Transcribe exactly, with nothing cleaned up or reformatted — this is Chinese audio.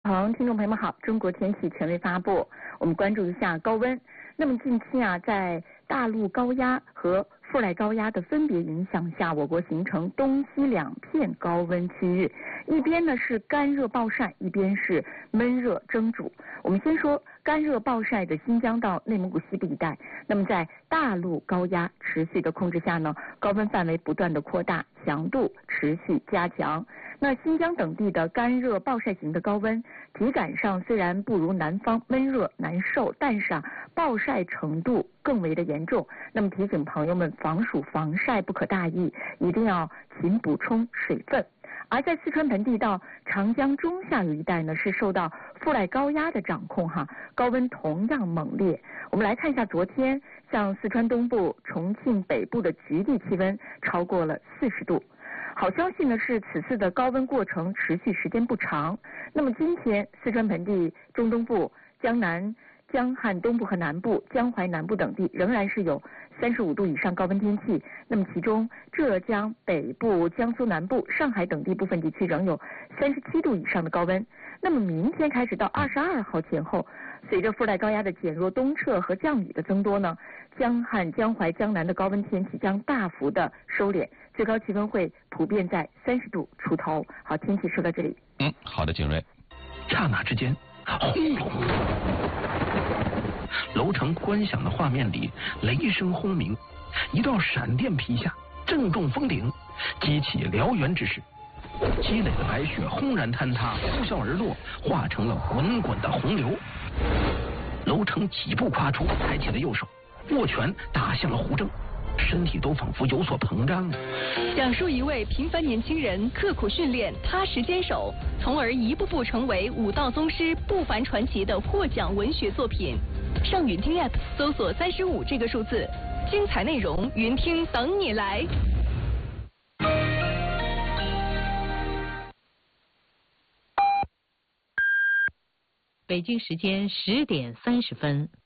好，听众朋友们好，中国天气权威发布，我们关注一下高温。那么近期啊，在大陆高压和副来高压的分别影响下，我国形成东西两片高温区域，一边呢是干热暴晒，一边是闷热蒸煮。我们先说干热暴晒的新疆到内蒙古西部一带，那么在大陆高压持续的控制下呢，高温范围不断的扩大，强度持续加强。那新疆等地的干热暴晒型的高温，体感上虽然不如南方闷热难受，但是啊，暴晒程度更为的严重。那么提醒朋友们，防暑防晒不可大意，一定要勤补充水分。而在四川盆地到长江中下游一带呢，是受到副来高压的掌控哈，高温同样猛烈。我们来看一下昨天，像四川东部、重庆北部的局地气温超过了四十度。好消息呢是，此次的高温过程持续时间不长。那么今天，四川盆地、中东部、江南、江汉东部和南部、江淮南部等地仍然是有三十五度以上高温天气。那么其中，浙江北部、江苏南部、上海等地部分地区仍有三十七度以上的高温。那么明天开始到二十二号前后，随着副来高压的减弱东撤和降雨的增多呢，江汉、江淮、江南的高温天气将大幅的收敛，最高气温会普遍在三十度出头。好，天气说到这里。 嗯，好的，景睿。刹那之间，轰隆，楼层观响的画面里，雷声轰鸣，一道闪电劈下，正中峰顶，激起燎原之势。积累的白雪轰然坍塌，呼啸而落，化成了滚滚的洪流。楼层几步跨出，抬起了右手，握拳打向了胡正，身体都仿佛有所膨胀。 讲述一位平凡年轻人刻苦训练、踏实坚守，从而一步步成为武道宗师不凡传奇的获奖文学作品。上云听 App 搜索三十五这个数字，精彩内容云听等你来。 北京时间十点三十分。